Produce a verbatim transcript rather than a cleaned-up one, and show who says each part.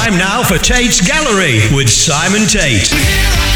Speaker 1: Time now for Tate's Gallery with Simon Tate.